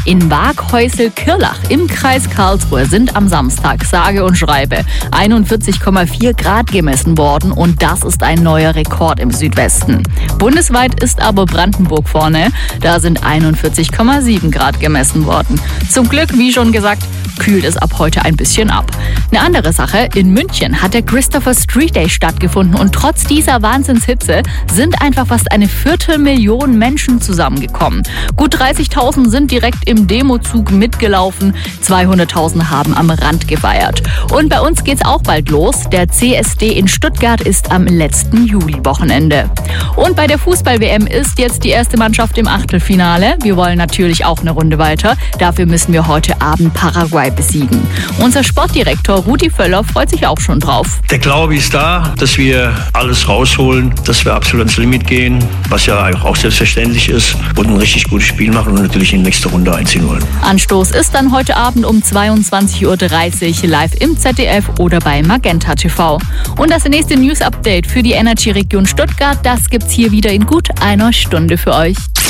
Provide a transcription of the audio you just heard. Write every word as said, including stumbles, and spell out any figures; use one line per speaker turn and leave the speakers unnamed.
In Waghäusel-Kirlach im Kreis Karlsruhe sind am Samstag sage und schreibe einundvierzig Komma vier Grad gemessen worden und das ist ein neuer Rekord im Südwesten. Bundesweit ist aber Brandenburg vorne, da sind einundvierzig Komma sieben Grad gemessen worden. Zum Glück, wie schon gesagt, kühlt es ab heute ein bisschen ab. Eine andere Sache, in München hat der Christopher Street Day stattgefunden und trotz dieser Wahnsinnshitze sind einfach fast eine Viertelmillion Menschen zusammengekommen. Gut dreißigtausend sind direkt im Demozug mitgelaufen, zweihunderttausend haben am Rand gefeiert. Und bei uns geht's auch bald los. Der C S D in Stuttgart ist am letzten Juli-Wochenende. Und bei der Fußball-W M ist jetzt die erste Mannschaft im Achtelfinale. Wir wollen natürlich auch eine Runde weiter. Dafür müssen wir heute Abend Paraguay besiegen. Unser Sportdirektor Rudi Völler freut sich auch schon drauf.
Der Glaube ist da, dass wir alles rausholen, dass wir absolut ans Limit gehen, was ja auch selbstverständlich ist, und ein richtig gutes Spiel machen und natürlich in die nächste Runde einziehen wollen.
Anstoß ist dann heute Abend um zweiundzwanzig Uhr dreißig live im Z D F oder bei Magenta T V. Und das nächste News-Update für die Energy-Region Stuttgart, das gibt's hier wieder in gut einer Stunde für euch.